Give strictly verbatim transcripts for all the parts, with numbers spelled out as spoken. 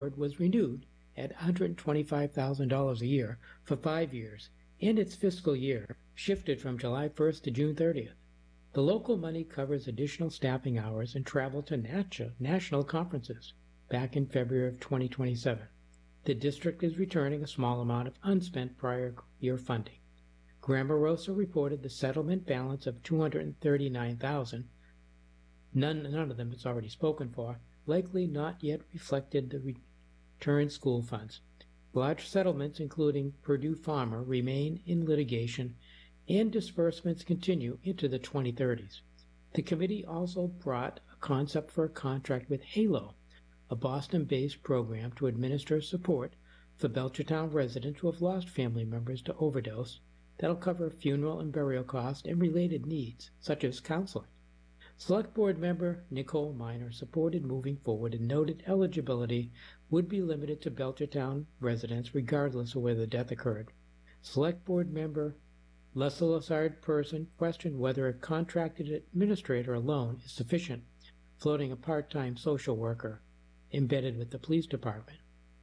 was renewed at one hundred twenty-five thousand dollars a year for five years, and its fiscal year shifted from July first to June thirtieth. The local money covers additional staffing hours and travel to natu- national conferences back in February of twenty twenty-seven. The district is returning a small amount of unspent prior year funding. Grammarosa reported the settlement balance of two hundred thirty-nine thousand dollars. None, none of them is already spoken for, likely not yet reflected the returned school funds. Large settlements, including Purdue Pharma, remain in litigation, and disbursements continue into the twenty thirties. The committee also brought a concept for a contract with HALO, a Boston-based program to administer support for Belchertown residents who have lost family members to overdose that'll cover funeral and burial costs and related needs, such as counseling. Select Board member Nicole Miner supported moving forward and noted eligibility would be limited to Belchertown residents regardless of where the death occurred. Select Board member Leslie Lassard Person questioned whether a contracted administrator alone is sufficient, floating a part-time social worker embedded with the police department.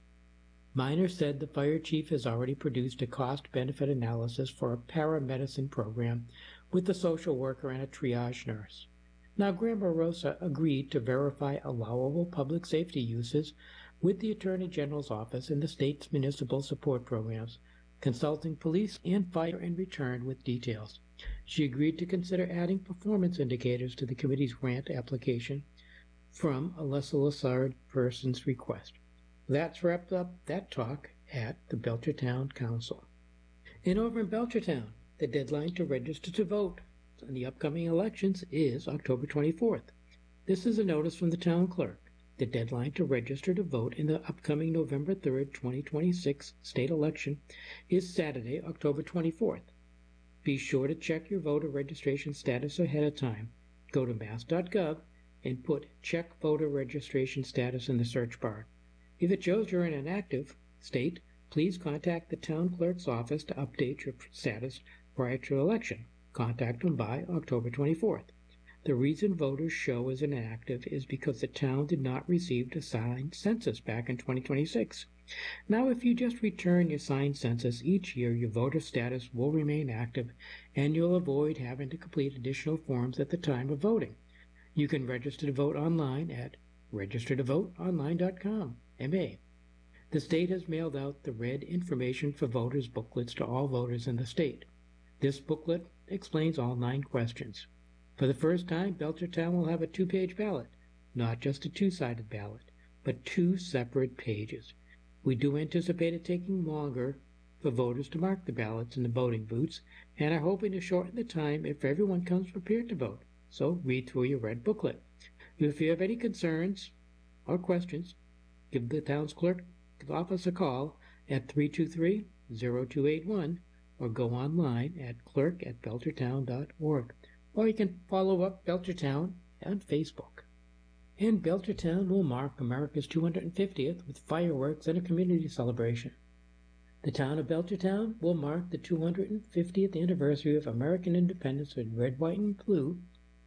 Miner said the fire chief has already produced a cost-benefit analysis for a paramedicine program with a social worker and a triage nurse. Now, Grammarosa agreed to verify allowable public safety uses with the Attorney General's office and the state's municipal support programs, consulting police and fire in return with details. She agreed to consider adding performance indicators to the committee's grant application from a Leslie Lassard Person's request. That's wrapped up that talk at the Belchertown Council. And over in Belchertown, the deadline to register to vote in the upcoming elections is October twenty-fourth. This is a notice from the town clerk. The deadline to register to vote in the upcoming November third, twenty twenty-six state election is Saturday, October twenty-fourth. Be sure to check your voter registration status ahead of time. Go to mass dot gov and put Check Voter Registration Status in the search bar. If it shows you're in an active state, please contact the town clerk's office to update your status prior to election. Contact them by October twenty-fourth. The reason voters show as inactive is because the town did not receive a signed census back in twenty twenty-six. Now, if you just return your signed census each year, your voter status will remain active, and you'll avoid having to complete additional forms at the time of voting. You can register to vote online at register to vote online dot com, M A. The state has mailed out the Red Information for Voters booklets to all voters in the state. This booklet explains all nine questions. For the first time, Belchertown will have a two-page ballot, not just a two-sided ballot, but two separate pages. We do anticipate it taking longer for voters to mark the ballots in the voting booths, and are hoping to shorten the time if everyone comes prepared to vote. So read through your red booklet. If you have any concerns or questions, give the town's clerk office a call at three two three, zero two eight one or go online at clerk at belchertown dot org. Or you can follow up Belchertown on Facebook. And Belchertown will mark America's two hundred fiftieth with fireworks and a community celebration. The town of Belchertown will mark the two hundred fiftieth anniversary of American independence with Red, White, and Blue.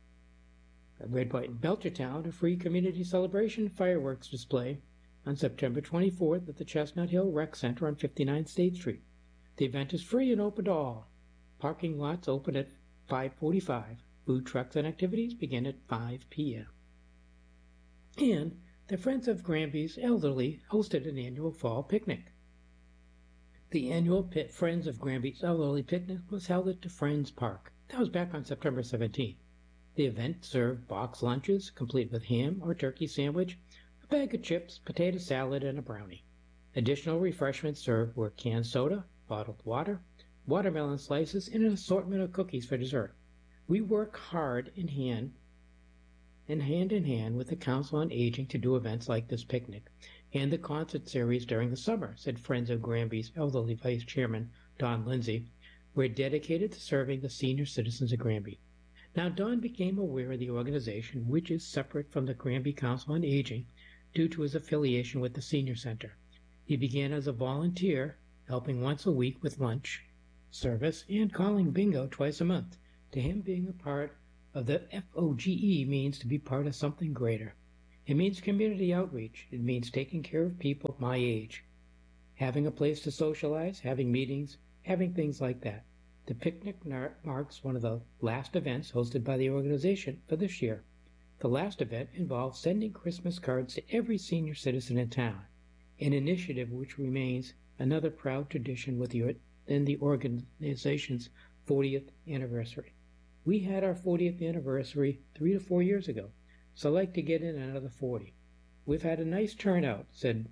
Red, White, and Belchertown, a free community celebration fireworks display on September twenty-fourth at the Chestnut Hill Rec Center on fifty-nine State Street. The event is free and open to all. Parking lots open at five forty-five. Food trucks and activities begin at five p m And the Friends of Granby's Elderly hosted an annual fall picnic. The annual Pit Friends of Granby's Elderly Picnic was held at the Friends Park. That was back on September seventeenth. The event served box lunches, complete with ham or turkey sandwich, a bag of chips, potato salad, and a brownie. Additional refreshments served were canned soda, bottled water, watermelon slices, and an assortment of cookies for dessert. We work hard in hand and hand in hand with the Council on Aging to do events like this picnic and the concert series during the summer, said Friends of Granby's Elderly Vice Chairman Don Lindsay. We're dedicated to serving the senior citizens of Granby. Now, Don became aware of the organization, which is separate from the Granby Council on Aging due to his affiliation with the Senior Center. He began as a volunteer, helping once a week with lunch service and calling bingo twice a month. To him, being a part of the F O G E means to be part of something greater. It means community outreach. It means taking care of people my age, having a place to socialize, having meetings, having things like that. The picnic marks one of the last events hosted by the organization for this year. The last event involved sending Christmas cards to every senior citizen in town, an initiative which remains another proud tradition within the organization's fortieth anniversary. We had our fortieth anniversary three to four years ago, so I'd like to get in another forty. We've had a nice turnout, said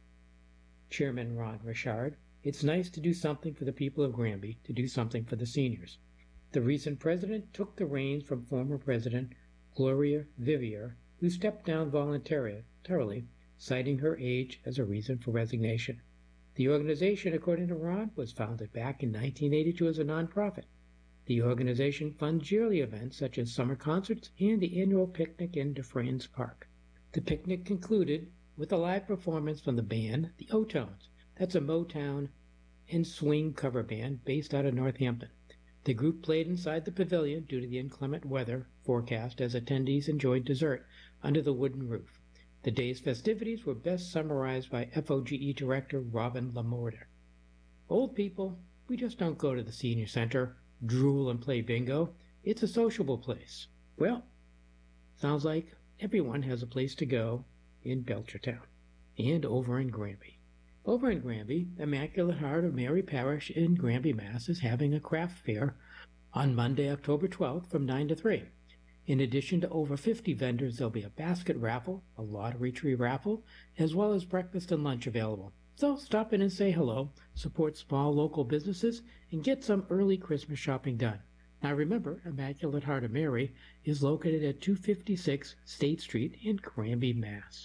Chairman Ron Richard. It's nice to do something for the people of Granby, to do something for the seniors. The recent president took the reins from former President Gloria Vivier, who stepped down voluntarily, citing her age as a reason for resignation. The organization, according to Ron, was founded back in nineteen eighty-two as a nonprofit. The organization funds yearly events such as summer concerts and the annual picnic in Dufresne's Park. The picnic concluded with a live performance from the band, the O-Tones. That's a Motown and swing cover band based out of Northampton. The group played inside the pavilion due to the inclement weather forecast as attendees enjoyed dessert under the wooden roof. The day's festivities were best summarized by F O G E director Robin Lamorter. Old people, we just don't go to the senior center, drool and play bingo. It's a sociable place. Well, sounds like everyone has a place to go in Belchertown and over in Granby. Over in Granby, Immaculate Heart of Mary Parish in Granby, Mass. Is having a craft fair on Monday, October twelfth from nine to three. In addition to over fifty vendors, there'll be a basket raffle, a lottery tree raffle, as well as breakfast and lunch available. So stop in and say hello, support small local businesses, and get some early Christmas shopping done. Now remember, Immaculate Heart of Mary is located at two fifty-six State Street in Granby, Mass.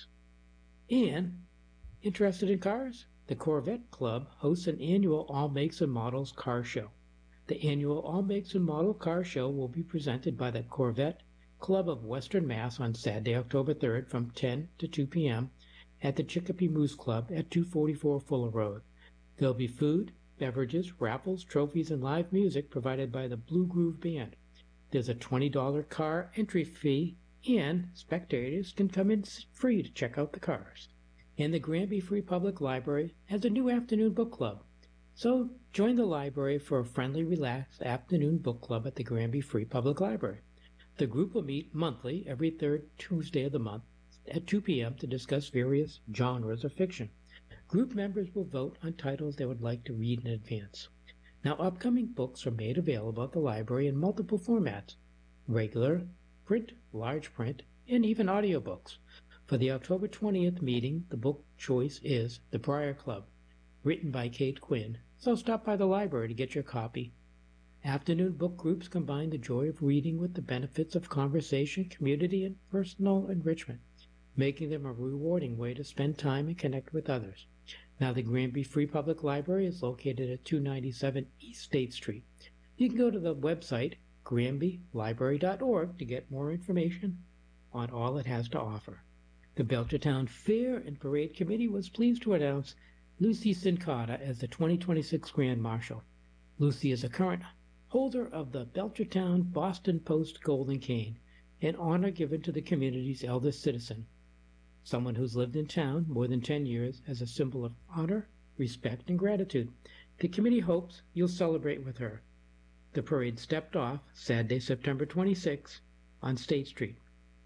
And interested in cars? The Corvette Club hosts an annual All Makes and Models car show. The annual All Makes and Model car show will be presented by the Corvette Club of Western Mass on Saturday, October third from ten to two p m at the Chicopee Moose Club at two forty-four Fuller Road. There'll be food, beverages, raffles, trophies, and live music provided by the Blue Groove Band. There's a twenty dollar car entry fee, and spectators can come in free to check out the cars. And the Granby Free Public Library has a new afternoon book club. So join the library for a friendly, relaxed afternoon book club at the Granby Free Public Library. The group will meet monthly every third Tuesday of the month at two p m to discuss various genres of fiction. Group members will vote on titles they would like to read in advance. Now, upcoming books are made available at the library in multiple formats: regular, print, large print, and even audiobooks. For the October twentieth meeting, the book choice is The Briar Club, written by Kate Quinn, so stop by the library to get your copy. Afternoon book groups combine the joy of reading with the benefits of conversation, community, and personal enrichment, making them a rewarding way to spend time and connect with others. Now, the Granby Free Public Library is located at two ninety-seven East State Street. You can go to the website granby library dot org to get more information on all it has to offer. The Belchertown Fair and Parade Committee was pleased to announce Lucy Sincata as the twenty twenty-six Grand Marshal. Lucy is a current holder of the Belchertown Boston Post Golden Cane, an honor given to the community's eldest citizen, someone who's lived in town more than ten years, as a symbol of honor, respect, and gratitude. The committee hopes you'll celebrate with her. The parade stepped off Saturday, September twenty-sixth on State Street.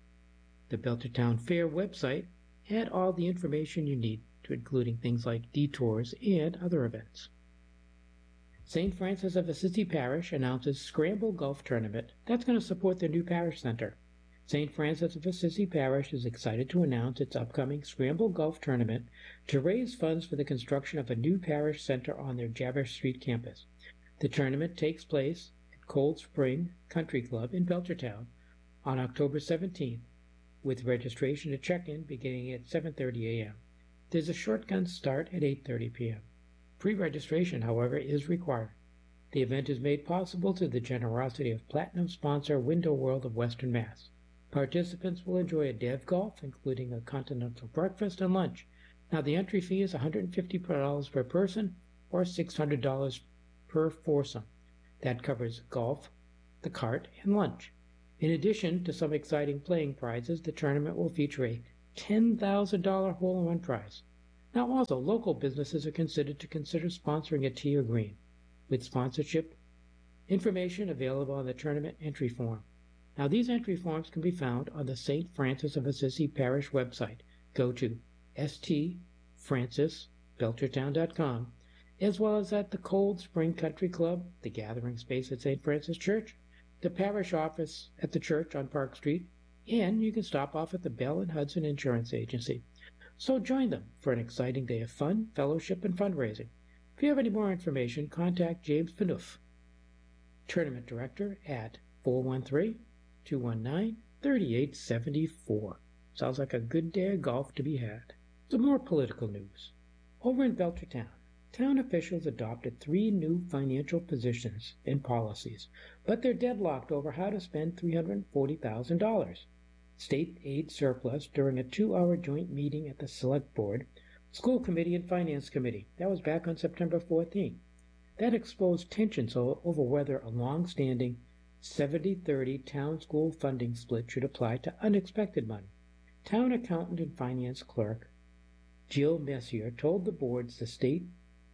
The Belchertown Fair website had all the information you need, to including things like detours and other events. Saint Francis of Assisi Parish announces Scramble Golf Tournament. That's going to support their new parish center. Saint Francis of Assisi Parish is excited to announce its upcoming Scramble Golf Tournament to raise funds for the construction of a new parish center on their Javier Street campus. The tournament takes place at Cold Spring Country Club in Belchertown on October seventeenth, with registration to check-in beginning at seven thirty a m There's a shotgun start at eight thirty p m Pre-registration, however, is required. The event is made possible through the generosity of platinum sponsor Window World of Western Mass. Participants will enjoy a day of golf, including a continental breakfast and lunch. Now, the entry fee is one hundred fifty dollars per person or six hundred dollars per foursome. That covers golf, the cart, and lunch. In addition to some exciting playing prizes, the tournament will feature a ten thousand dollars hole-in-one prize. Now also, local businesses are considered to consider sponsoring a tee or green, with sponsorship information available on the tournament entry form. Now these entry forms can be found on the Saint Francis of Assisi Parish website. Go to s t francis belchertown dot com, as well as at the Cold Spring Country Club, the gathering space at Saint Francis Church, the parish office at the church on Park Street, and you can stop off at the Bell and Hudson Insurance Agency. So join them for an exciting day of fun, fellowship, and fundraising. If you have any more information, contact James Panouf, Tournament Director, at four one three, two one nine, three eight seven four. Sounds like a good day of golf to be had. Some more political news. Over in Belchertown, town officials adopted three new financial positions and policies, but they're deadlocked over how to spend three hundred forty thousand dollars. State aid surplus during a two-hour joint meeting at the Select Board, School Committee, and Finance Committee. That was back on September fourteenth. That exposed tensions over whether a long-standing seventy thirty town-school funding split should apply to unexpected money. Town accountant and finance clerk Jill Messier told the boards the state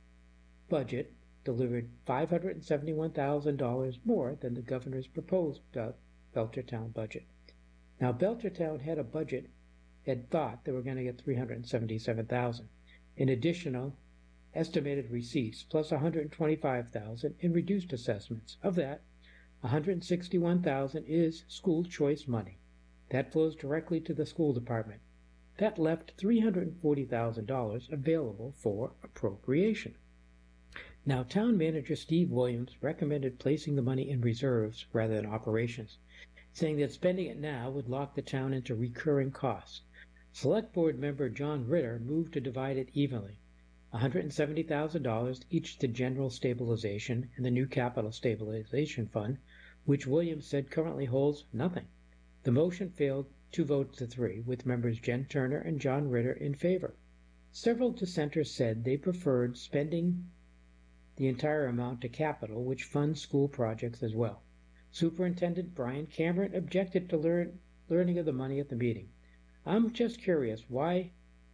budget delivered five hundred seventy-one thousand dollars more than the governor's proposed Belchertown budget. Now, Belchertown had a budget, had thought they were going to get three hundred seventy-seven thousand dollars in additional estimated receipts, plus one hundred twenty-five thousand dollars in reduced assessments. Of that, one hundred sixty-one thousand dollars is school choice money. That flows directly to the school department. That left three hundred forty thousand dollars available for appropriation. Now, Town Manager Steve Williams recommended placing the money in reserves rather than operations, saying that spending it now would lock the town into recurring costs. Select Board member John Ritter moved to divide it evenly, one hundred seventy thousand dollars each to general stabilization and the new capital stabilization fund, which Williams said currently holds nothing. The motion failed two votes to three, with members Jen Turner and John Ritter in favor. Several dissenters said they preferred spending the entire amount to capital, which funds school projects as well. Superintendent Brian Cameron objected to learn, learning of the money at the meeting. I'm just curious why,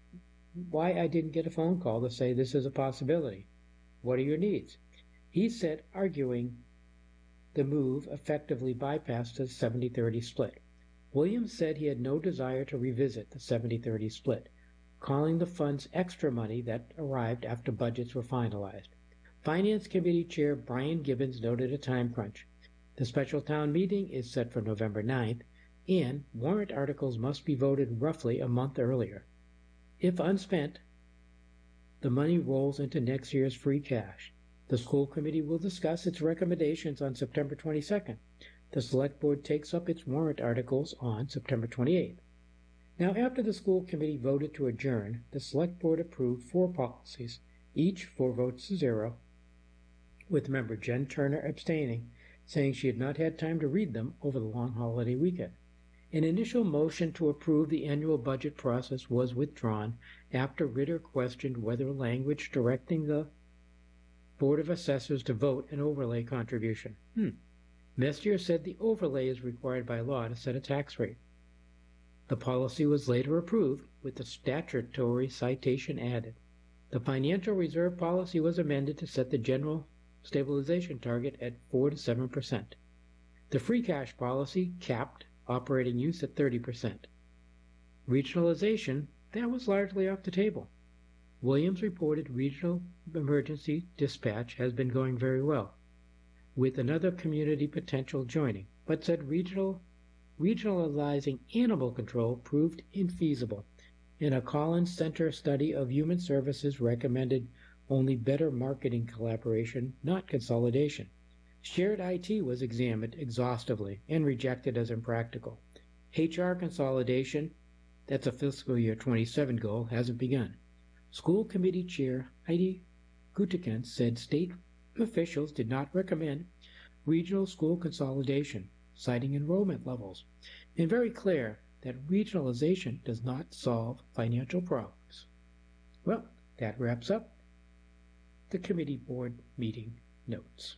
why I didn't get a phone call to say this is a possibility. What are your needs? He said arguing the move effectively bypassed the seventy thirty split. Williams said he had no desire to revisit the seventy thirty split, calling the funds extra money that arrived after budgets were finalized. Finance Committee Chair Brian Gibbons noted a time crunch. The special town meeting is set for November ninth, and warrant articles must be voted roughly a month earlier. If unspent, the money rolls into next year's free cash. The school committee will discuss its recommendations on September twenty-second. The Select Board takes up its warrant articles on September twenty-eighth. Now, after the school committee voted to adjourn, the Select Board approved four policies, each four votes to zero, with member Jen Turner abstaining, saying she had not had time to read them over the long holiday weekend. An initial motion to approve the annual budget process was withdrawn after Ritter questioned whether language directing the Board of Assessors to vote an overlay contribution. Hmm. Messier said the overlay is required by law to set a tax rate. The policy was later approved with the statutory citation added. The financial reserve policy was amended to set the general stabilization target at four to seven percent. The free cash policy capped operating use at thirty percent. Regionalization, that was largely off the table. Williams reported regional emergency dispatch has been going very well, with another community potential joining, but said regional regionalizing animal control proved infeasible. In a Collins Center study of human services recommended only better marketing collaboration, not consolidation. Shared I T was examined exhaustively and rejected as impractical. H R consolidation, that's a fiscal year twenty-seven goal, hasn't begun. School Committee Chair Heidi Gutekunst said state officials did not recommend regional school consolidation, citing enrollment levels, and very clear that regionalization does not solve financial problems. Well, that wraps up the committee board meeting notes.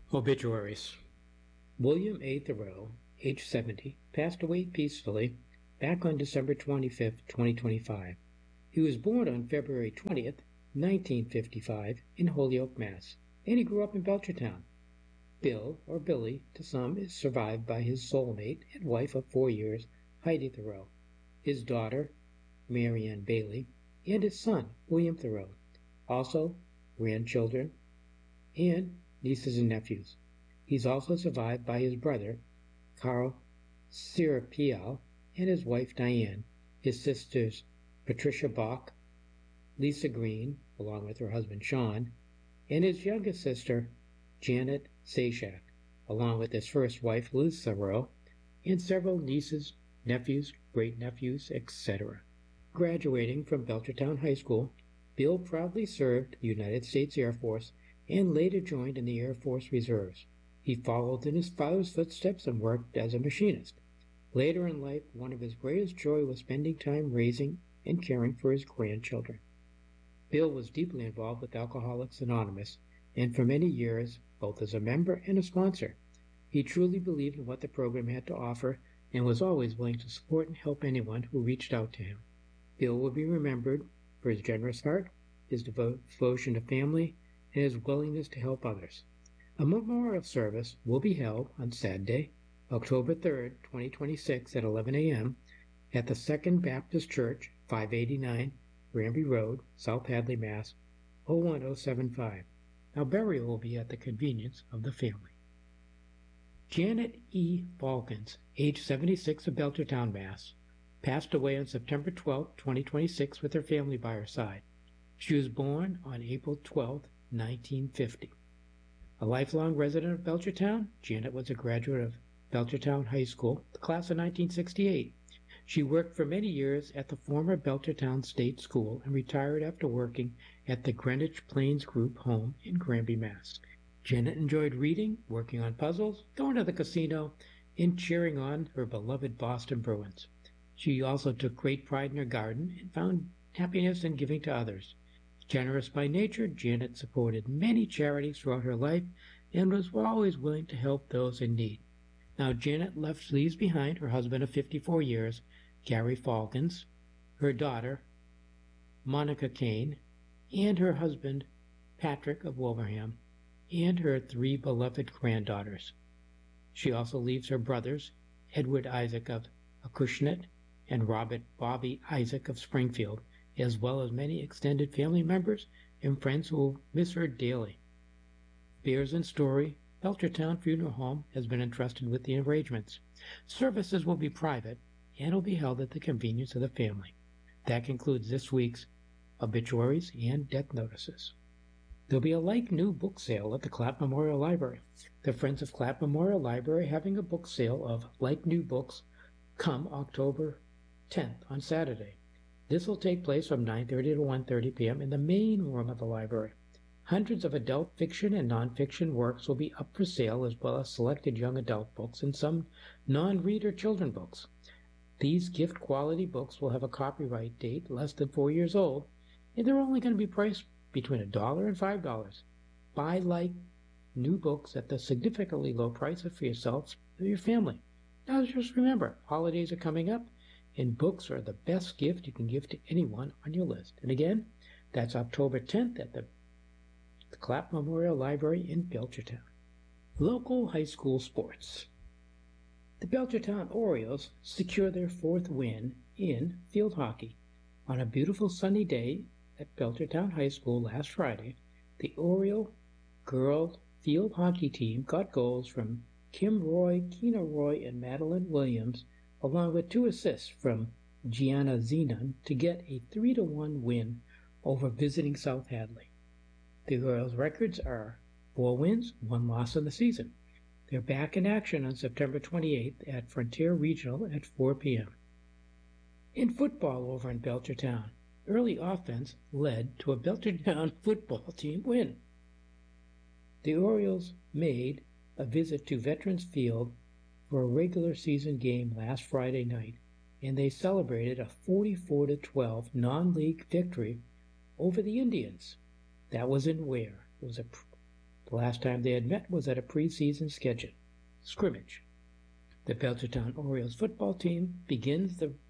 Obituaries. William A. Thoreau, age seventy, passed away peacefully back on December twenty-fifth, twenty twenty-five. He was born on February twentieth, nineteen fifty-five, in Holyoke, Mass., and he grew up in Belchertown. Bill, or Billy to some, is survived by his soulmate and wife of four years, Heidi Thoreau, his daughter, Marianne Bailey, and his son, William Thoreau. Also, grandchildren and nieces and nephews. He's also survived by his brother, Carl Sirapiel, and his wife, Diane, his sisters, Patricia Bach, Lisa Green, along with her husband, Sean, and his youngest sister, Janet Zajac, along with his first wife, Liz Thoreau, and several nieces, nephews, great-nephews, et cetera. Graduating from Belchertown High School, Bill proudly served the United States Air Force and later joined in the Air Force Reserves. He followed in his father's footsteps and worked as a machinist. Later in life, one of his greatest joy was spending time raising and caring for his grandchildren. Bill was deeply involved with Alcoholics Anonymous, and for many years, both as a member and a sponsor. He truly believed in what the program had to offer and was always willing to support and help anyone who reached out to him. Bill will be remembered for his generous heart, his devo- devotion to family, and his willingness to help others. A memorial service will be held on Saturday, October third, twenty twenty-six at eleven a.m. at the Second Baptist Church, five eighty-nine Granby Road, South Hadley, Mass. oh one oh seven five. Now burial will be at the convenience of the family. Janet E. Falcons, age seventy-six, of Belchertown, Mass., passed away on September twelfth, twenty twenty-six, with her family by her side. She was born on April twelfth, nineteen fifty. A lifelong resident of Belchertown, Janet was a graduate of Belchertown High School, the class of nineteen sixty-eight. She worked for many years at the former Belchertown State School and retired after working at the Greenwich Plains Group home in Granby, Mass. Janet enjoyed reading, working on puzzles, going to the casino, and cheering on her beloved Boston Bruins. She also took great pride in her garden and found happiness in giving to others. Generous by nature, Janet supported many charities throughout her life and was always willing to help those in need. Now, Janet left leaves behind her husband of fifty-four years, Gary Falcons, her daughter, Monica Kane, and her husband, Patrick of Wolverham, and her three beloved granddaughters. She also leaves her brothers, Edward Isaac of Acushnet and Robert Bobby Isaac of Springfield, as well as many extended family members and friends who will miss her daily. Beers and Story Belchertown Funeral Home has been entrusted with the arrangements. Services will be private and will be held at the convenience of the family. That concludes this week's obituaries and death notices. There'll be a like-new book sale at the Clapp Memorial Library. The Friends of Clapp Memorial Library having a book sale of like-new books come October tenth on Saturday. This will take place from nine thirty to one thirty p.m. in the main room of the library. Hundreds of adult fiction and nonfiction works will be up for sale, as well as selected young adult books and some non-reader children books. These gift-quality books will have a copyright date less than four years old, and they're only going to be priced between a dollar and five dollars. Buy like new books at the significantly low price for yourselves or your family. Now just remember, holidays are coming up, and books are the best gift you can give to anyone on your list. And again, that's October tenth at the, the Clapp Memorial Library in Belchertown. Local high school sports. The Belchertown Orioles secure their fourth win in field hockey. On a beautiful sunny day at Belchertown High School last Friday, the Oriole girl field hockey team got goals from Kim Roy, Keena Roy, and Madeline Williams, along with two assists from Gianna Zenon, to get a three to one win over visiting South Hadley. The Orioles' records are four wins, one loss in the season. They're back in action on September twenty-eighth at Frontier Regional at four p.m. In football over in Belchertown, early offense led to a Belchertown football team win. The Orioles made a visit to Veterans Field for a regular season game last Friday night, and they celebrated a forty-four to twelve non-league victory over the Indians. That was in Ware. It was a The last time they had met was at a preseason schedule scrimmage. The Belchertown Orioles football team begins the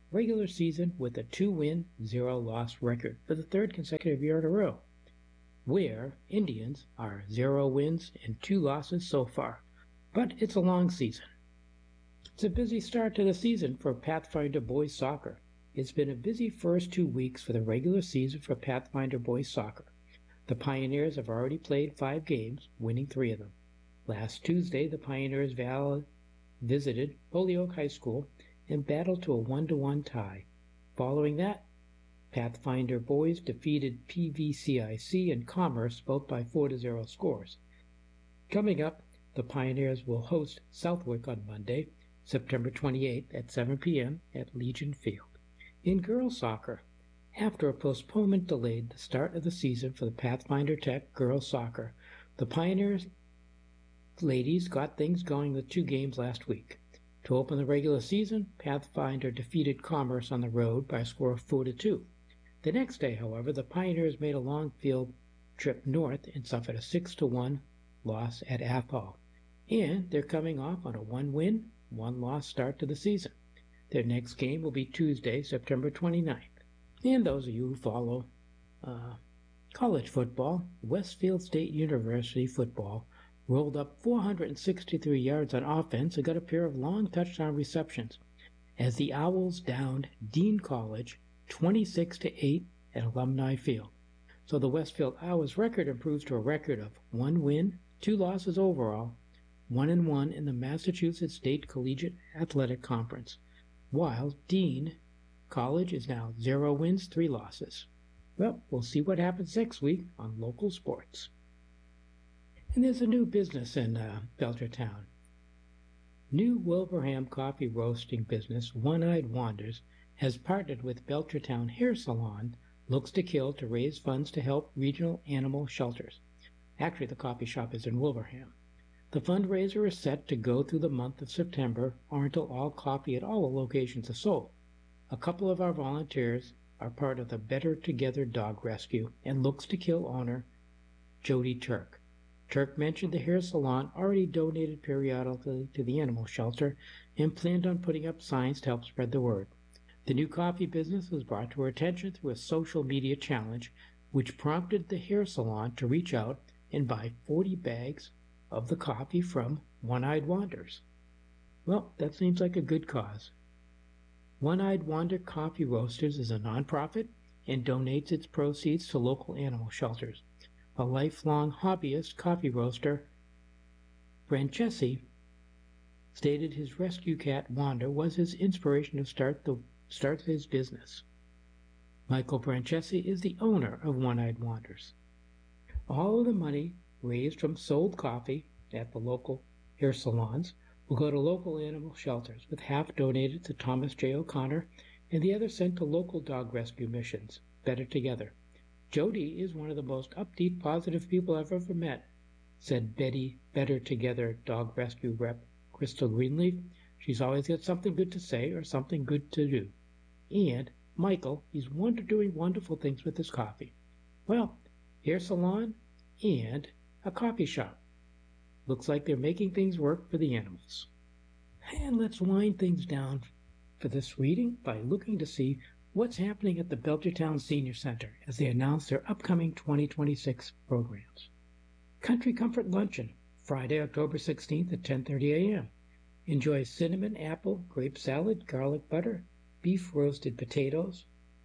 regular season with a two-win, zero-loss record for the third consecutive year in a row, where Indians are zero wins and two losses so far. But it's a long season. It's a busy start to the season for Pathfinder Boys Soccer. It's been a busy first two weeks for the regular season for Pathfinder Boys Soccer. The Pioneers have already played five games, winning three of them. Last Tuesday, the Pioneers visited Holyoke High School and battled to a one to one tie. Following that, Pathfinder Boys defeated P V C I C and Commerce both by four to zero scores. Coming up, the Pioneers will host Southwick on Monday, September twenty-eighth at seven p m at Legion Field. In girls soccer, after a postponement delayed the start of the season for the Pathfinder Tech girls soccer, the Pioneers ladies got things going with two games last week. To open the regular season, Pathfinder defeated Commerce on the road by a score of four to two. The next day, however, the Pioneers made a long field trip north and suffered a six to one loss at Athol. And they're coming off on a one-win, one-loss start to the season. Their next game will be Tuesday, September twenty-ninth. And those of you who follow uh, college football, Westfield State University football rolled up four hundred sixty-three yards on offense and got a pair of long touchdown receptions as the Owls downed Dean College twenty-six to eight at Alumni Field. So the Westfield Owls record improves to a record of one win, two losses overall, one and one in the Massachusetts State Collegiate Athletic Conference, while Dean College is now zero wins, three losses. Well, we'll see what happens next week on Local Sports. And there's a new business in uh, Belchertown. New Wilbraham coffee roasting business One-Eyed Wanders has partnered with Belchertown Hair Salon Looks to Kill to raise funds to help regional animal shelters. Actually, the coffee shop is in Wilbraham. The fundraiser is set to go through the month of September or until all coffee at all locations is sold. A couple of our volunteers are part of the Better Together Dog Rescue and Looks to Kill owner Jody Turk. Turk mentioned the hair salon already donated periodically to the animal shelter and planned on putting up signs to help spread the word. The new coffee business was brought to her attention through a social media challenge which prompted the hair salon to reach out and buy forty bags of the coffee from One-Eyed Wanders. Well, that seems like a good cause. One-Eyed Wander Coffee Roasters is a nonprofit and donates its proceeds to local animal shelters. A lifelong hobbyist coffee roaster, Francesi, stated his rescue cat Wanda was his inspiration to start the start his business. Michael Francesi is the owner of One-Eyed Wanders. All of the money raised from sold coffee at the local hair salons will go to local animal shelters, with half donated to Thomas J. O'Connor and the other sent to local dog rescue missions, Better Together. Jody is one of the most upbeat, positive people I've ever met, said Betty Better Together dog rescue rep Crystal Greenleaf. She's always got something good to say or something good to do. And Michael, he's wonder doing wonderful things with his coffee. Well, hair salon and a coffee shop. Looks like they're making things work for the animals. And let's wind things down for this reading by looking to see what's happening at the Belchertown Senior Center as they announce their upcoming twenty twenty-six programs. Country Comfort Luncheon, Friday, October sixteenth at ten thirty a m Enjoy cinnamon, apple, grape salad, garlic butter, beef roasted potatoes,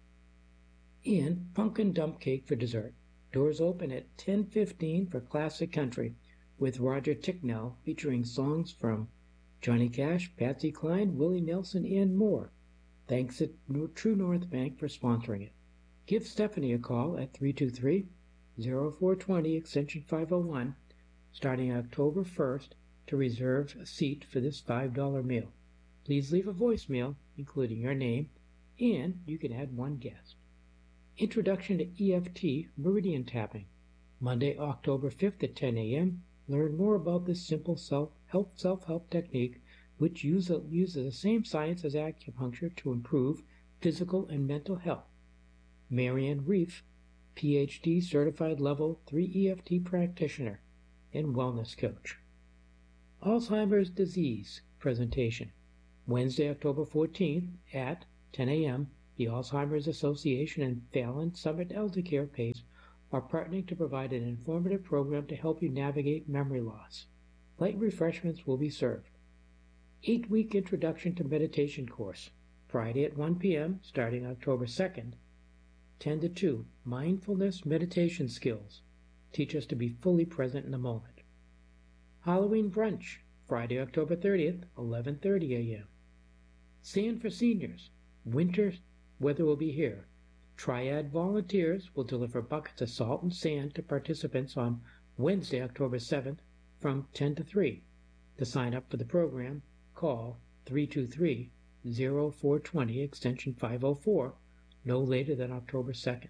and pumpkin dump cake for dessert. Doors open at ten fifteen for Classic Country with Roger Ticknell featuring songs from Johnny Cash, Patsy Cline, Willie Nelson, and more. Thanks at True North Bank for sponsoring it. Give Stephanie a call at three two three, zero four two zero, extension five oh one, starting October first to reserve a seat for this five dollar meal. Please leave a voicemail, including your name, and you can add one guest. Introduction to E F T Meridian Tapping, Monday, October fifth at ten a m Learn more about this simple self-help self-help technique, which use, uses the same science as acupuncture to improve physical and mental health. Marianne Reef, P H D certified level three E F T practitioner and wellness coach. Alzheimer's disease presentation, Wednesday, October fourteenth at ten a.m., the Alzheimer's Association and Fallon Summit Elder Care PACE are partnering to provide an informative program to help you navigate memory loss. Light refreshments will be served. Eight-week Introduction to Meditation course, Friday at one p.m., starting October second, ten to two, Mindfulness Meditation Skills. Teach us to be fully present in the moment. Halloween Brunch, Friday, October thirtieth, eleven thirty a.m. Sand for Seniors, winter weather will be here. Triad volunteers will deliver buckets of salt and sand to participants on Wednesday, October seventh, from ten to three. To sign up for the program, call three two three, zero four two zero, extension five oh four, no later than October second.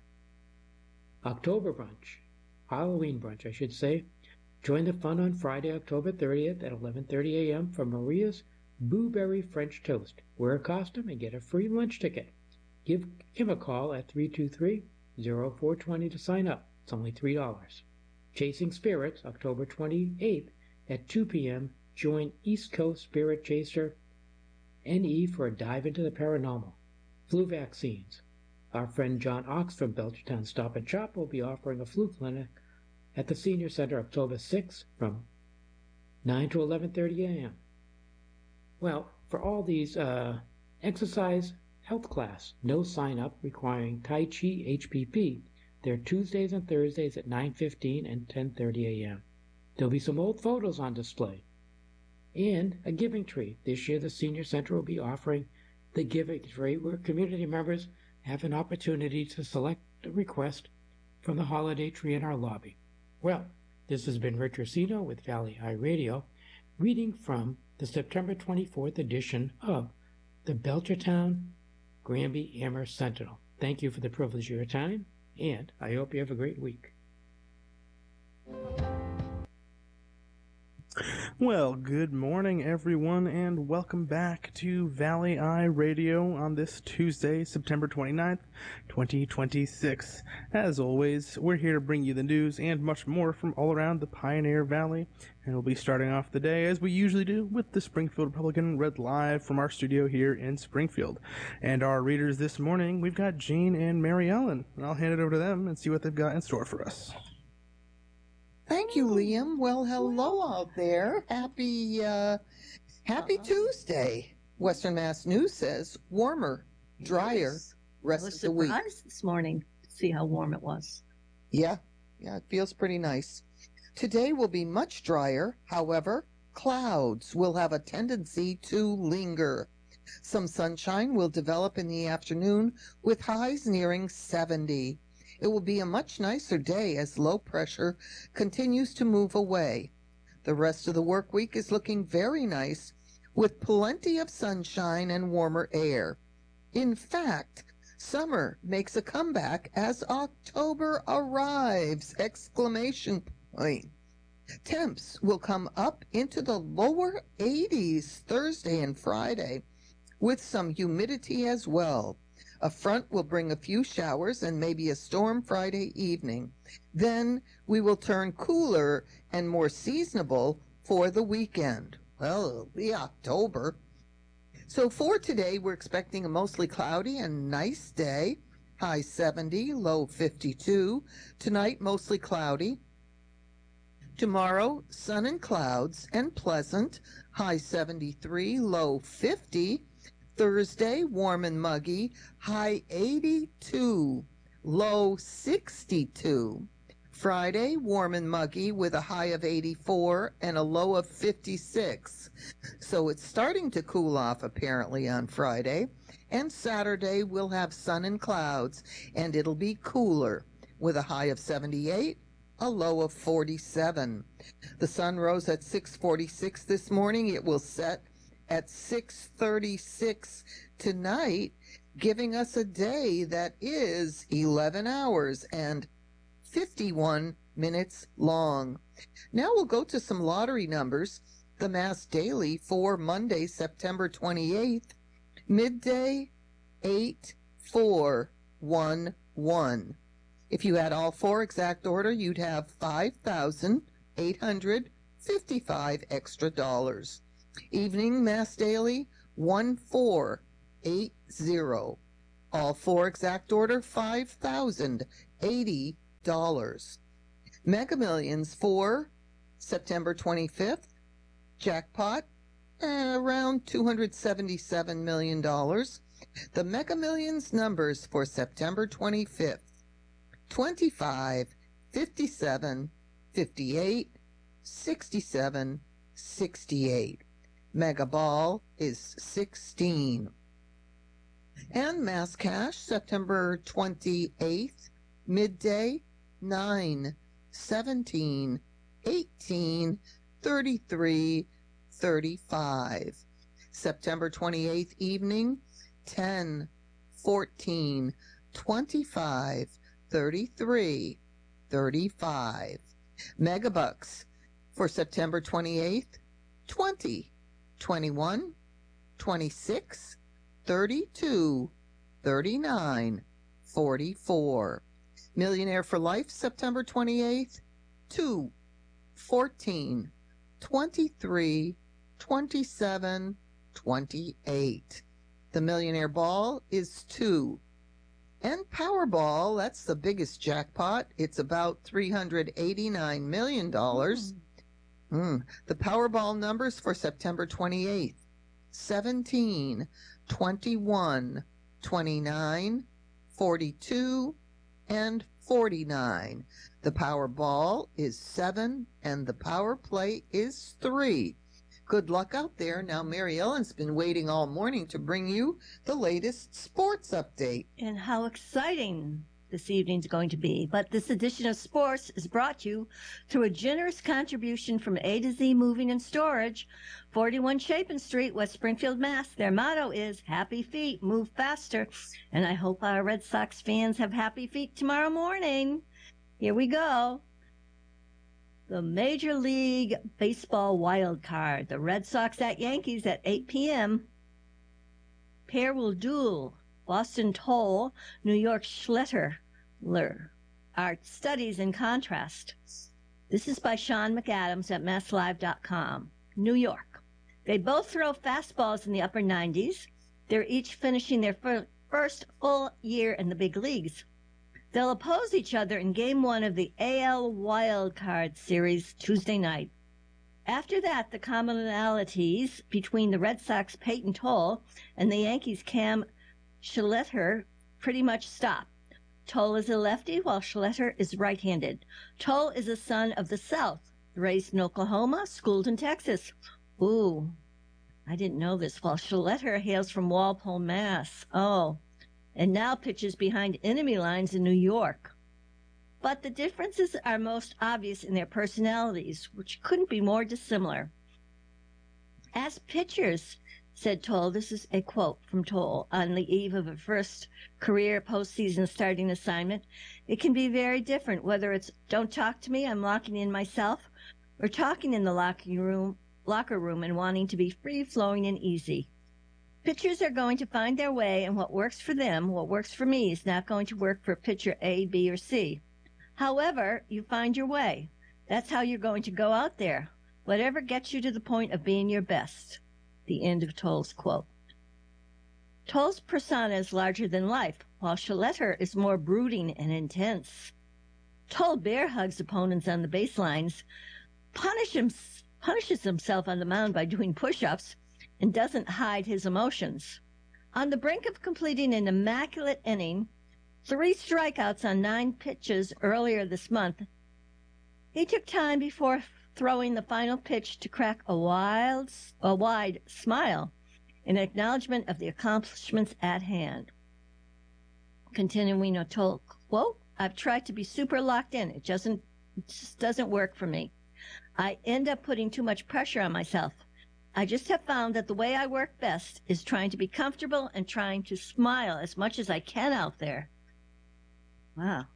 October Brunch, Halloween Brunch, I should say. Join the fun on Friday, October thirtieth at eleven thirty a.m. for Maria's Blueberry French Toast. Wear a costume and get a free lunch ticket. Give him a call at three two three, zero four two zero to sign up. It's only three dollars. Chasing Spirits, October twenty-eighth at two p.m. Join East Coast Spirit Chaser N E for a dive into the paranormal. Flu vaccines. Our friend John Ox from Belchertown Stop and Shop will be offering a flu clinic at the Senior Center October sixth from nine to eleven thirty a.m. Well, for all these uh, exercise health class, no sign up requiring Tai Chi H P P. They're Tuesdays and Thursdays at nine fifteen and ten thirty a.m. There'll be some old photos on display. And a giving tree. This year the Senior Center will be offering the giving tree where community members have an opportunity to select a request from the holiday tree in our lobby. Well, this has been Rich Ursino with Valley Eye Radio, reading from the September twenty-fourth edition of the Belchertown Granby Amherst Sentinel. Thank you for the privilege of your time, and I hope you have a great week. Well, good morning, everyone, and welcome back to Valley Eye Radio on this Tuesday, September twenty-ninth, twenty twenty-six. As always, we're here to bring you the news and much more from all around the Pioneer Valley, and we'll be starting off the day, as we usually do, with the Springfield Republican read live from our studio here in Springfield. And our readers this morning, we've got Jean and Mary Ellen, and I'll hand it over to them and see what they've got in store for us. Thank you, Liam. Well, hello out there. Happy, uh, happy Tuesday. Western Mass News says warmer, drier, Yes. rest I was of the week. surprised this morning to see how warm it was. Yeah, yeah, it feels pretty nice. Today will be much drier. However, clouds will have a tendency to linger. Some sunshine will develop in the afternoon with highs nearing seventy. It will be a much nicer day as low pressure continues to move away. The rest of the work week is looking very nice with plenty of sunshine and warmer air. In fact, summer makes a comeback as October arrives! Exclamation point. Temps will come up into the lower eighties Thursday and Friday with some humidity as well. A front will bring a few showers and maybe a storm Friday evening. Then we will turn cooler and more seasonable for the weekend. Well, it'll be October. So for today, we're expecting a mostly cloudy and nice day. High seventy, low fifty-two. Tonight, mostly cloudy. Tomorrow, sun and clouds and pleasant. High seventy-three, low fifty. Thursday, warm and muggy, high eighty-two, low sixty-two. Friday, warm and muggy with a high of eighty-four and a low of fifty-six. So it's starting to cool off apparently on Friday. And Saturday, we'll have sun and clouds, and it'll be cooler with a high of seventy-eight, a low of forty-seven. The sun rose at six forty-six this morning. It will set at six thirty-six tonight, giving us a day that is eleven hours and fifty-one minutes long. Now we'll go to some lottery numbers. The Mass Daily for Monday, September twenty-eighth, midday eight four one one. If you had all four exact order, you'd have five thousand eight hundred fifty-five extra dollars. Evening Mass Daily one four eight zero. All four exact order, five thousand eighty dollars. Mega Millions for September twenty-fifth. Jackpot, eh, around two hundred seventy-seven million dollars. The Mega Millions numbers for September twenty-fifth. twenty-five, fifty-seven, fifty-eight, sixty-seven, sixty-eight. Mega Ball is sixteen. And Mass Cash, September twenty-eighth, midday, nine, seventeen, eighteen, thirty-three, thirty-five. September twenty-eighth evening, ten, fourteen, twenty-five, thirty-three, thirty-five. Megabucks for September twenty-eighth, twenty, twenty-one, twenty-six, thirty-two, thirty-nine, forty-four. Millionaire for Life, September twenty-eighth, two, fourteen, twenty-three, twenty-seven, twenty-eight. The Millionaire Ball is two. And Powerball, that's the biggest jackpot. It's about three hundred eighty-nine million dollars. Mm. Mm. The Powerball numbers for September twenty-eighth, seventeen, twenty-one, twenty-nine, forty-two, and forty-nine. The Powerball is seven, and the Power Play is three. Good luck out there. Now, Mary Ellen's been waiting all morning to bring you the latest sports update. And how exciting this evening's going to be. But this edition of Sports is brought to you through a generous contribution from A to Z Moving and Storage, forty-one Chapin Street, West Springfield, Mass. Their motto is happy feet, move faster. And I hope our Red Sox fans have happy feet tomorrow morning. Here we go. The Major League Baseball wild card. The Red Sox at Yankees at eight p.m. Pair will duel. Boston Toll, New York Schletter. Art Studies in Contrast. This is by Sean McAdams at mass live dot com. New York. They both throw fastballs in the upper nineties. They're each finishing their fir- first full year in the big leagues. They'll oppose each other in Game one of the A L Wild Card Series Tuesday night. After that, the commonalities between the Red Sox' Peyton Toll and the Yankees' Cam Schletter pretty much stop. Toll is a lefty, while Schletter is right-handed. Toll is a son of the South, raised in Oklahoma, schooled in Texas. Ooh, I didn't know this. While Schletter hails from Walpole, Mass. Oh. And now pitches behind enemy lines in New York. But the differences are most obvious in their personalities, which couldn't be more dissimilar. As pitchers, said Toll, this is a quote from Toll, on the eve of a first career postseason starting assignment, it can be very different, whether it's don't talk to me, I'm locking in myself, or talking in the locker room, locker room and wanting to be free-flowing and easy. Pitchers are going to find their way, and what works for them, what works for me, is not going to work for pitcher A, B, or C. However, you find your way. That's how you're going to go out there. Whatever gets you to the point of being your best. The end of Toll's quote. Toll's persona is larger than life, while Schletter is more brooding and intense. Toll bear hugs opponents on the baselines, punish him, punishes himself on the mound by doing push-ups, and doesn't hide his emotions. On the brink of completing an immaculate inning, three strikeouts on nine pitches earlier this month, he took time before throwing the final pitch to crack a, wild, a wide smile in acknowledgement of the accomplishments at hand. Continuing a Toll quote, I've tried to be super locked in. It doesn't, it just doesn't work for me. I end up putting too much pressure on myself. I just have found that the way I work best is trying to be comfortable and trying to smile as much as I can out there. Wow.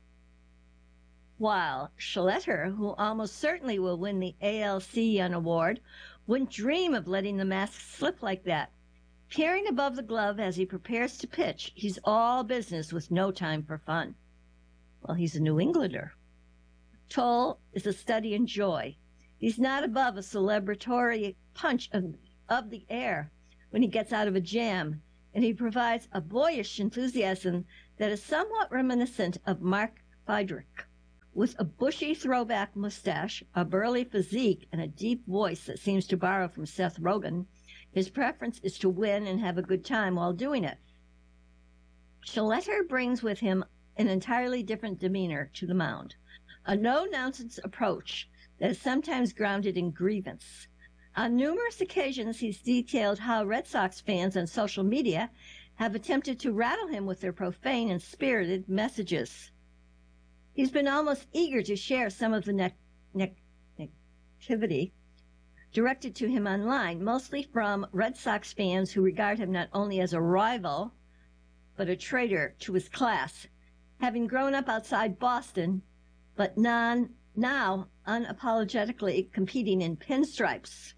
While Schletter, who almost certainly will win the A L C Young Award, wouldn't dream of letting the mask slip like that. Peering above the glove as he prepares to pitch, he's all business with no time for fun. Well, he's a New Englander. Toll is a study in joy. He's not above a celebratory punch of, of the air when he gets out of a jam and he provides a boyish enthusiasm that is somewhat reminiscent of Mark Friedrich. With a bushy throwback mustache, a burly physique, and a deep voice that seems to borrow from Seth Rogen, his preference is to win and have a good time while doing it. Schletter brings with him an entirely different demeanor to the mound, a no-nonsense approach that is sometimes grounded in grievance. On numerous occasions, he's detailed how Red Sox fans on social media have attempted to rattle him with their profane and spirited messages. He's been almost eager to share some of the ne- ne- negativity directed to him online, mostly from Red Sox fans who regard him not only as a rival, but a traitor to his class, having grown up outside Boston, but non, now unapologetically competing in pinstripes.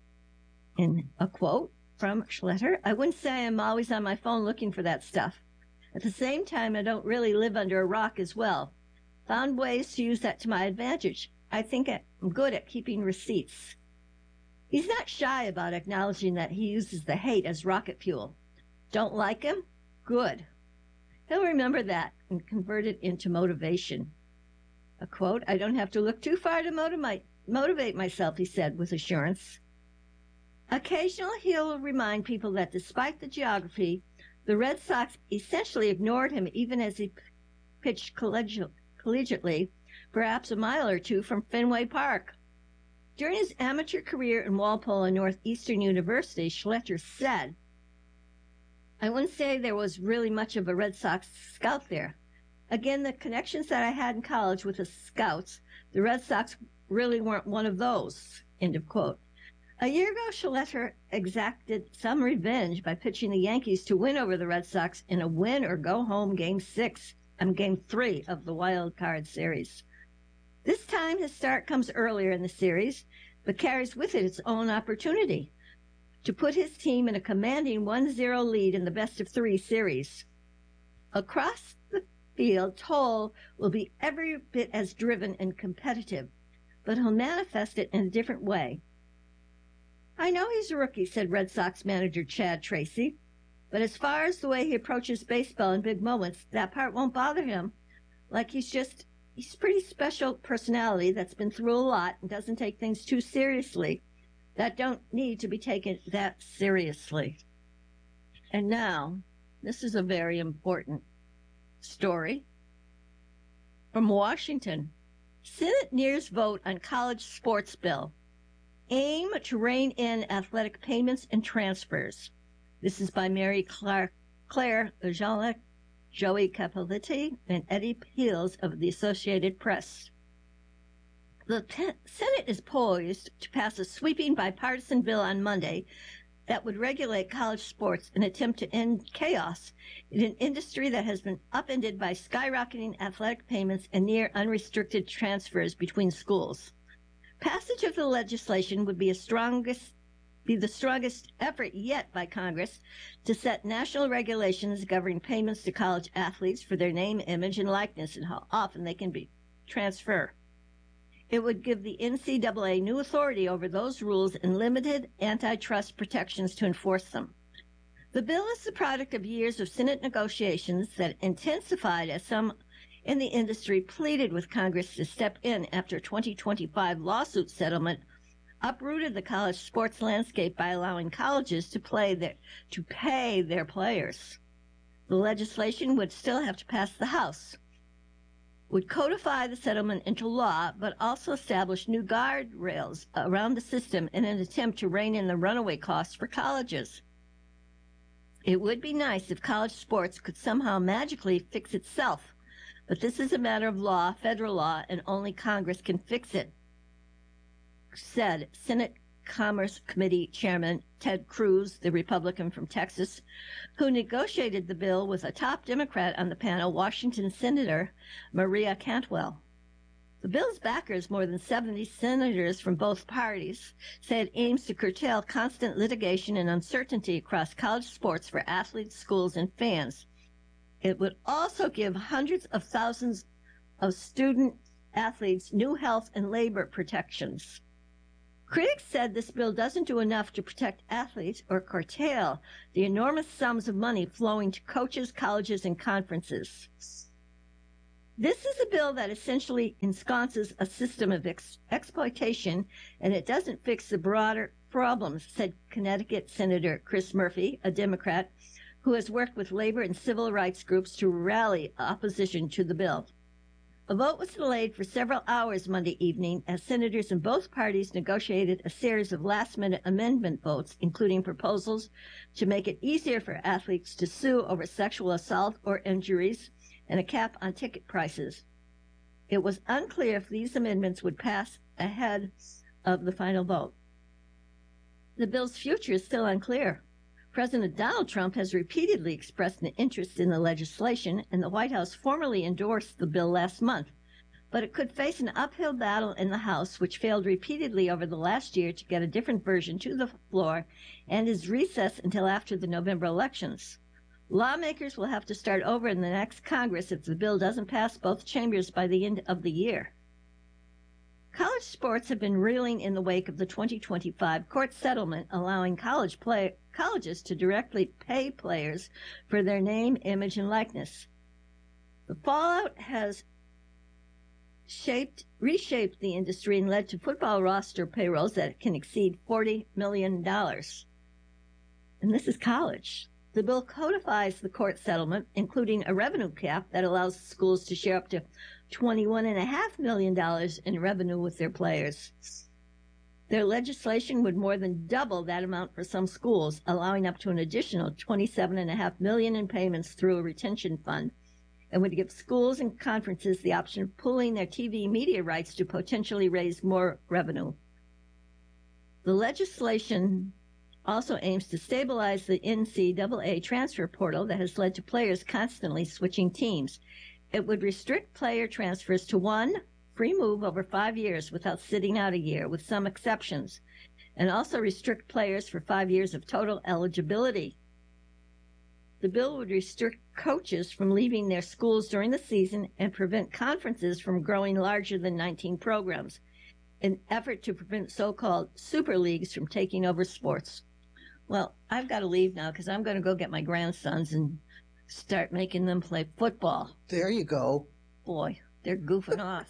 In a quote from Schletter, I wouldn't say I'm always on my phone looking for that stuff. At the same time, I don't really live under a rock as well. Found ways to use that to my advantage. I think I'm good at keeping receipts. He's not shy about acknowledging that he uses the hate as rocket fuel. Don't like him? Good. He'll remember that and convert it into motivation. A quote, I don't have to look too far to motivate, motivate myself, he said with assurance. Occasionally he'll remind people that despite the geography, the Red Sox essentially ignored him even as he pitched collegial collegiately, perhaps a mile or two from Fenway Park. During his amateur career in Walpole and Northeastern University, Schletter said, I wouldn't say there was really much of a Red Sox scout there. Again, the connections that I had in college with the scouts, the Red Sox really weren't one of those. End of quote. A year ago, Schletter exacted some revenge by pitching the Yankees to win over the Red Sox in a win-or-go-home Game six. Um, game three of the wild card series. This time his start comes earlier in the series, but carries with it its own opportunity to put his team in a commanding one zero lead in the best-of-three series. Across the field, Toll will be every bit as driven and competitive, but he'll manifest it in a different way. I know he's a rookie, said Red Sox manager Chad Tracy. But as far as the way he approaches baseball in big moments, that part won't bother him. Like he's just, he's a pretty special personality that's been through a lot and doesn't take things too seriously. That don't need to be taken that seriously. And now, this is a very important story from Washington. Senate nears vote on college sports bill. Aim to rein in athletic payments and transfers. This is by Mary Claire, Claire Jean-Luc, Joey Capolitti, and Eddie Peels of the Associated Press. The Senate is poised to pass a sweeping bipartisan bill on Monday that would regulate college sports in an attempt to end chaos in an industry that has been upended by skyrocketing athletic payments and near unrestricted transfers between schools. Passage of the legislation would be a strongest be the strongest effort yet by Congress to set national regulations governing payments to college athletes for their name, image, and likeness and how often they can be transferred. It would give the N C double A new authority over those rules and limited antitrust protections to enforce them. The bill is the product of years of Senate negotiations that intensified as some in the industry pleaded with Congress to step in after a twenty twenty-five lawsuit settlement uprooted the college sports landscape by allowing colleges to play their, to pay their players. The legislation would still have to pass the House, would codify the settlement into law, but also establish new guardrails around the system in an attempt to rein in the runaway costs for colleges. It would be nice if college sports could somehow magically fix itself, but this is a matter of law, federal law, and only Congress can fix it, said Senate Commerce Committee Chairman Ted Cruz, the Republican from Texas, who negotiated the bill with a top Democrat on the panel, Washington Senator Maria Cantwell. The bill's backers, more than seventy senators from both parties, say it aims to curtail constant litigation and uncertainty across college sports for athletes, schools, and fans. It would also give hundreds of thousands of student athletes new health and labor protections. Critics said this bill doesn't do enough to protect athletes or curtail the enormous sums of money flowing to coaches, colleges, and conferences. This is a bill that essentially ensconces a system of ex- exploitation, and it doesn't fix the broader problems, said Connecticut Senator Chris Murphy, a Democrat, who has worked with labor and civil rights groups to rally opposition to the bill. A vote was delayed for several hours Monday evening as senators in both parties negotiated a series of last-minute amendment votes, including proposals to make it easier for athletes to sue over sexual assault or injuries and a cap on ticket prices. It was unclear if these amendments would pass ahead of the final vote. The bill's future is still unclear. President Donald Trump has repeatedly expressed an interest in the legislation, and the White House formally endorsed the bill last month. But it could face an uphill battle in the House, which failed repeatedly over the last year to get a different version to the floor and is recessed until after the November elections. Lawmakers will have to start over in the next Congress if the bill doesn't pass both chambers by the end of the year. College sports have been reeling in the wake of the twenty twenty-five court settlement allowing college play, colleges to directly pay players for their name, image, and likeness. The fallout has shaped, reshaped the industry and led to football roster payrolls that can exceed forty million dollars. And this is college. The bill codifies the court settlement, including a revenue cap that allows schools to share up to twenty-one point five million dollars in revenue with their players. Their legislation would more than double that amount for some schools, allowing up to an additional twenty-seven point five million dollars in payments through a retention fund, and would give schools and conferences the option of pooling their T V media rights to potentially raise more revenue. The legislation also aims to stabilize the N C double A transfer portal that has led to players constantly switching teams. It would restrict player transfers to one free move over five years without sitting out a year, with some exceptions, and also restrict players for five years of total eligibility. The bill would restrict coaches from leaving their schools during the season and prevent conferences from growing larger than nineteen programs, an effort to prevent so-called super leagues from taking over sports. Well, I've got to leave now because I'm going to go get my grandsons and start making them play football. There you go. Boy, they're goofing off.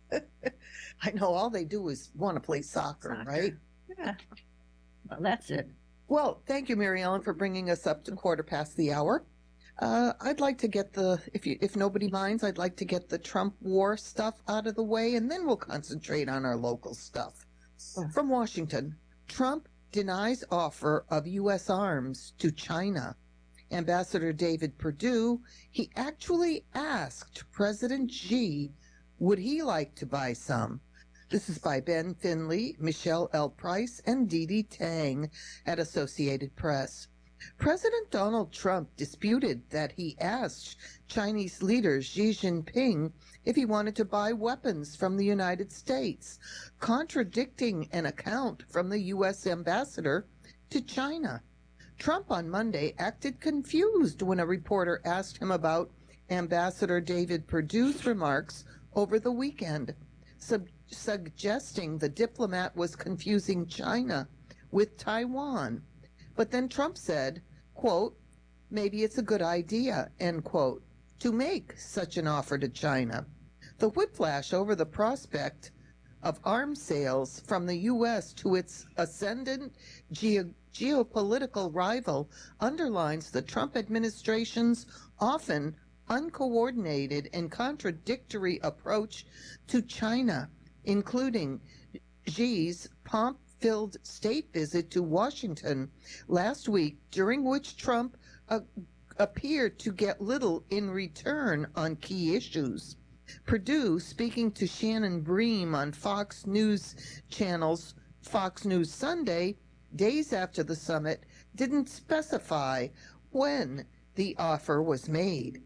I know all they do is want to play soccer, Soccer. right? Yeah. Well, that's it. Well, thank you, Mary Ellen, for bringing us up to quarter past the hour. Uh, I'd like to get the, if you, if nobody minds, I'd like to get the Trump war stuff out of the way, and then we'll concentrate on our local stuff. Oh. From Washington, Trump denies offer of U S arms to China. Ambassador David Perdue, he actually asked President Xi, would he like to buy some? This is by Ben Finley, Michelle L. Price, and Dee Dee Tang at Associated Press. President Donald Trump disputed that he asked Chinese leader Xi Jinping if he wanted to buy weapons from the United States, contradicting an account from the U S ambassador to China. Trump on Monday acted confused when a reporter asked him about Ambassador David Perdue's remarks over the weekend, sub- suggesting the diplomat was confusing China with Taiwan. But then Trump said, quote, maybe it's a good idea, end quote, to make such an offer to China. The whiplash over the prospect of arms sales from the U S to its ascendant ge- geopolitical rival underlines the Trump administration's often uncoordinated and contradictory approach to China, including Xi's pomp-filled state visit to Washington last week, during which Trump uh, appeared to get little in return on key issues. Perdue, speaking to Shannon Bream on Fox News Channel's Fox News Sunday, days after the summit, didn't specify when the offer was made.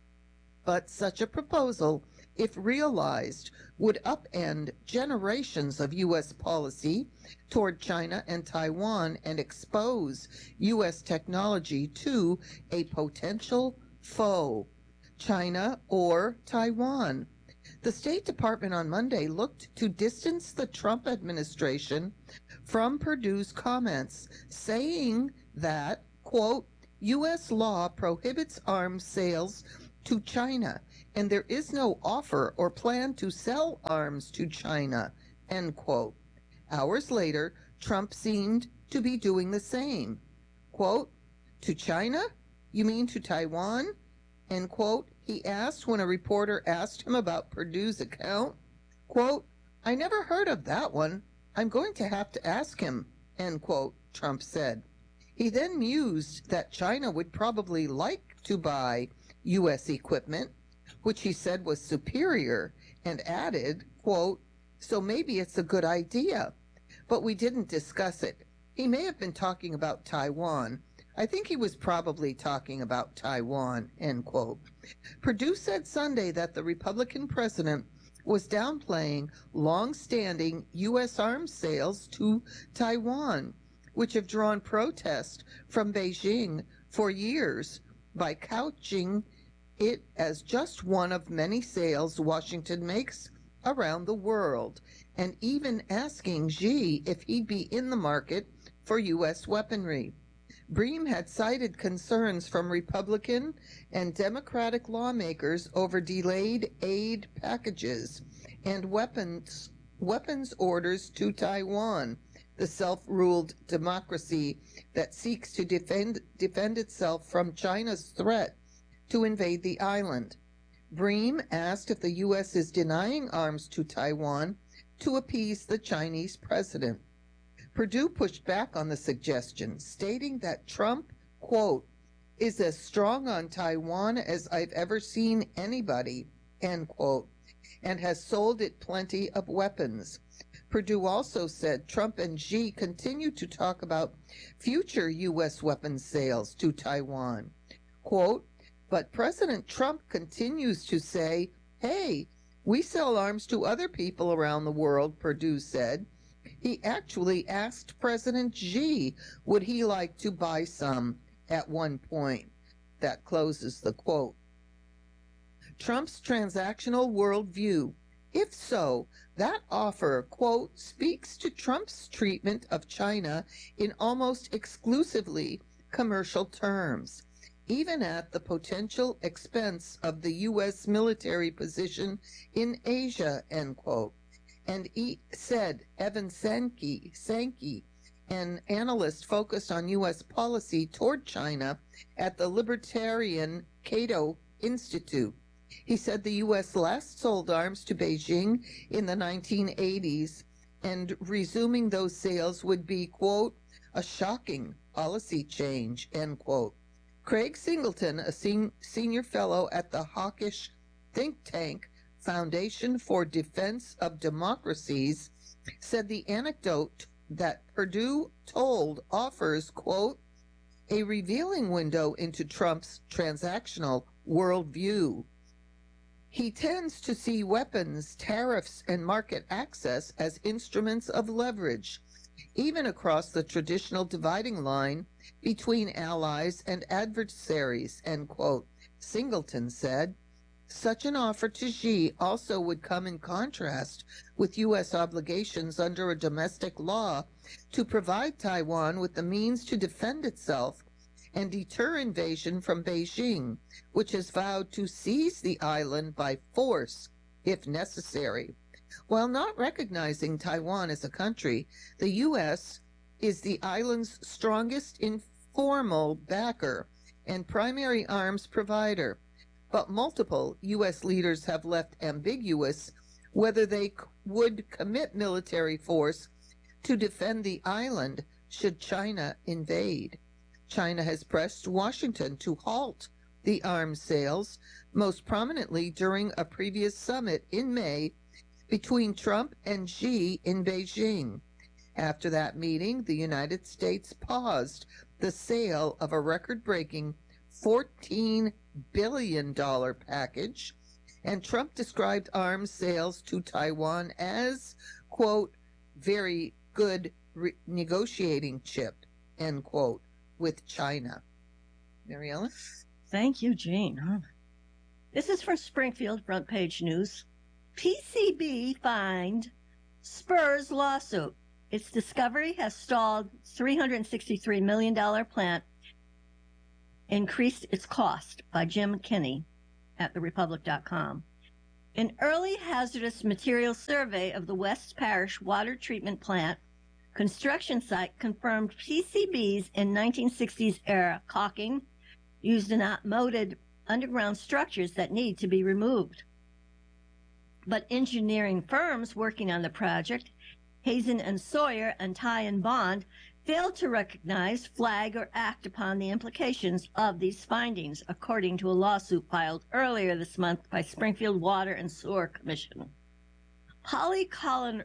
But such a proposal, if realized, would upend generations of U S policy toward China and Taiwan and expose U S technology to a potential foe, China or Taiwan. The State Department on Monday looked to distance the Trump administration from Perdue's comments, saying that, quote, U S law prohibits arms sales to China, and there is no offer or plan to sell arms to China, end quote. Hours later, Trump seemed to be doing the same. Quote, to China? You mean to Taiwan? End quote. He asked when a reporter asked him about Perdue's account. Quote, I never heard of that one. I'm going to have to ask him, end quote, Trump said. He then mused that China would probably like to buy U S equipment, which he said was superior, and added, quote, so maybe it's a good idea, but we didn't discuss it. He may have been talking about Taiwan. I think he was probably talking about Taiwan, end quote. Perdue said Sunday that the Republican president was downplaying long-standing U S arms sales to Taiwan, which have drawn protest from Beijing for years by couching it as just one of many sales Washington makes around the world, and even asking Xi if he'd be in the market for U S weaponry. Bream had cited concerns from Republican and Democratic lawmakers over delayed aid packages and weapons weapons orders to Taiwan, the self-ruled democracy that seeks to defend defend itself from China's threat to invade the island. Bream asked if the U S is denying arms to Taiwan to appease the Chinese president. Perdue pushed back on the suggestion, stating that Trump, quote, is as strong on Taiwan as I've ever seen anybody, end quote, and has sold it plenty of weapons. Perdue also said Trump and Xi continue to talk about future U S weapons sales to Taiwan. Quote, but President Trump continues to say, hey, we sell arms to other people around the world, Perdue said. He actually asked President Xi, would he like to buy some at one point. That closes the quote. Trump's transactional worldview. If so, that offer, quote, speaks to Trump's treatment of China in almost exclusively commercial terms, even at the potential expense of the U S military position in Asia, end quote. And he said Evan Sankey, Sankey, an analyst focused on U S policy toward China at the Libertarian Cato Institute. He said the U S last sold arms to Beijing in the nineteen eighties, and resuming those sales would be, quote, a shocking policy change, end quote. Craig Singleton, a sen- senior fellow at the hawkish think tank Foundation for Defense of Democracies, said the anecdote that Perdue told offers, quote, a revealing window into Trump's transactional worldview. He tends to see weapons, tariffs, and market access as instruments of leverage, even across the traditional dividing line between allies and adversaries, end quote, Singleton said. Such an offer to Xi also would come in contrast with U S obligations under a domestic law to provide Taiwan with the means to defend itself and deter invasion from Beijing, which has vowed to seize the island by force if necessary. While not recognizing Taiwan as a country, the U S is the island's strongest informal backer and primary arms provider. But multiple U S leaders have left ambiguous whether they c- would commit military force to defend the island should China invade. China has pressed Washington to halt the arms sales, most prominently during a previous summit in May between Trump and Xi in Beijing. After that meeting, the United States paused the sale of a record-breaking fourteen billion dollars package, and Trump described arms sales to Taiwan as, quote, very good re- negotiating chip, end quote, with China. Mary Ellen? Thank you, Jean. This is from Springfield Front Page News. P C B find spurs lawsuit. Its discovery has stalled three hundred sixty-three million dollars plant, increased its cost by Jim Kinney at the republic dot com. An early hazardous materials survey of the West Parish water treatment plant construction site confirmed P C Bs in nineteen sixties era caulking used in outmoded underground structures that need to be removed. But engineering firms working on the project, Hazen and Sawyer and Ty and Bond, failed to recognize, flag, or act upon the implications of these findings, according to a lawsuit filed earlier this month by Springfield Water and Sewer Commission. Polychlorinated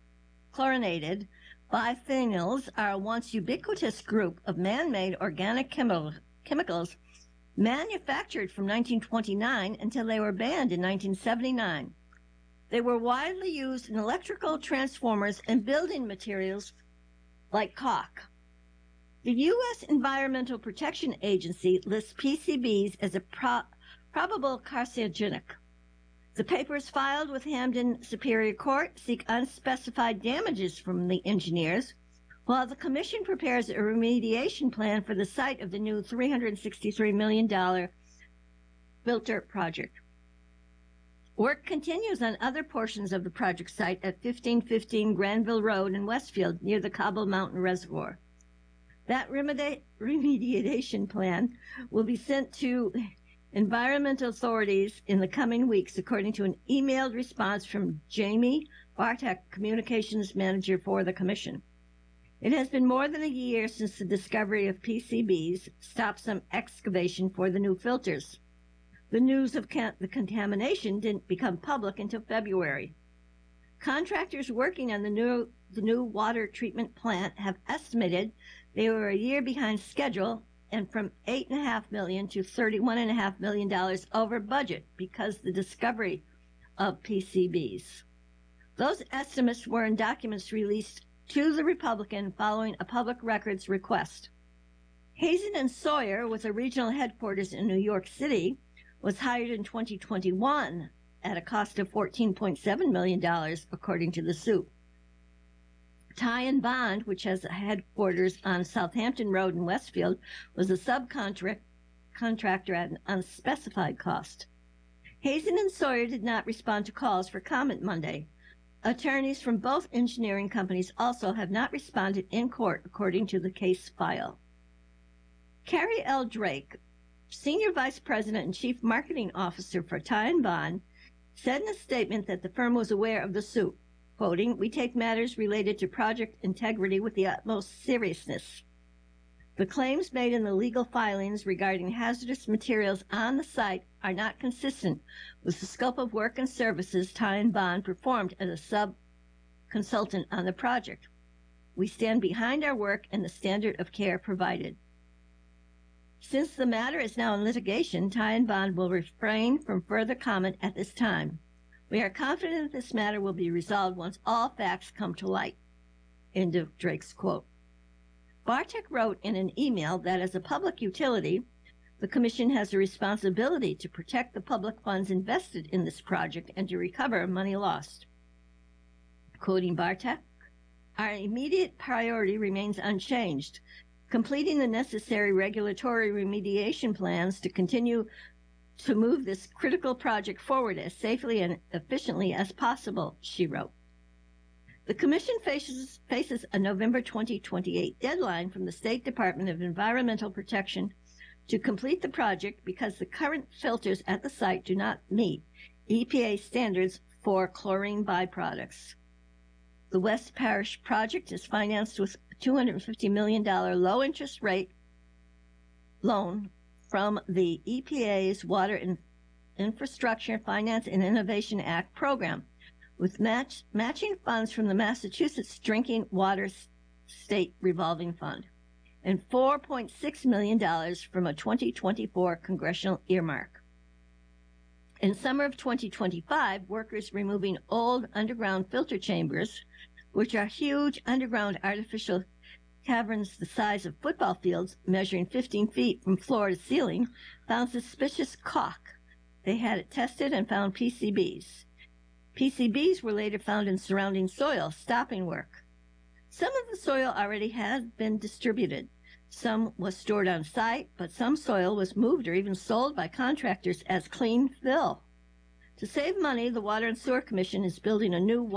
biphenyls are a once ubiquitous group of man-made organic chemi- chemicals manufactured from nineteen twenty-nine until they were banned in nineteen seventy-nine. They were widely used in electrical transformers and building materials like caulk. The U S Environmental Protection Agency lists P C Bs as a pro- probable carcinogenic. The papers filed with Hamden Superior Court seek unspecified damages from the engineers, while the commission prepares a remediation plan for the site of the new three hundred sixty-three million dollars filter project. Work continues on other portions of the project site at fifteen fifteen Granville Road in Westfield, near the Cobble Mountain Reservoir. That remedi- remediation plan will be sent to environmental authorities in the coming weeks, according to an emailed response from Jamie Bartek, Communications Manager for the Commission. It has been more than a year since the discovery of P C Bs stopped some excavation for the new filters. The news of can- the contamination didn't become public until February. Contractors working on the new, the new water treatment plant have estimated they were a year behind schedule and from eight point five million dollars to thirty-one point five million dollars over budget because of the discovery of P C Bs. Those estimates were in documents released to the Republican following a public records request. Hazen and Sawyer, with a regional headquarters in New York City, was hired in twenty twenty-one at a cost of fourteen point seven million dollars, according to the suit. Ty and Bond, which has a headquarters on Southampton Road in Westfield, was a subcontract contractor at an unspecified cost. Hazen and Sawyer did not respond to calls for comment Monday. Attorneys from both engineering companies also have not responded in court, according to the case file. Carrie L. Drake, Senior Vice President and Chief Marketing Officer for Ty and Bond, said in a statement that the firm was aware of the suit, quoting, "We take matters related to project integrity with the utmost seriousness. The claims made in the legal filings regarding hazardous materials on the site are not consistent with the scope of work and services Ty and Bond performed as a sub-consultant on the project. We stand behind our work and the standard of care provided. Since the matter is now in litigation, Ty and Bond will refrain from further comment at this time. We are confident this matter will be resolved once all facts come to light." End of Drake's quote. Bartek wrote in an email that as a public utility, the Commission has a responsibility to protect the public funds invested in this project and to recover money lost. Quoting Bartek, "Our immediate priority remains unchanged, completing the necessary regulatory remediation plans to continue to move this critical project forward as safely and efficiently as possible," she wrote. The Commission faces, faces a November twenty twenty-eight deadline from the State Department of Environmental Protection to complete the project because the current filters at the site do not meet E P A standards for chlorine byproducts. The West Parish project is financed with a two hundred fifty million dollars low-interest rate loan from the E P A's Water In- Infrastructure Finance and Innovation Act program, with match- matching funds from the Massachusetts Drinking Water State Revolving Fund, and four point six million dollars from a twenty twenty-four congressional earmark. In summer of twenty twenty-five, workers removing old underground filter chambers, which are huge underground artificial caverns the size of football fields, measuring fifteen feet from floor to ceiling, found suspicious caulk. They had it tested and found P C Bs. P C Bs were later found in surrounding soil, stopping work. Some of the soil already had been distributed. Some was stored on site, but some soil was moved or even sold by contractors as clean fill. To save money, the Water and Sewer Commission is building a new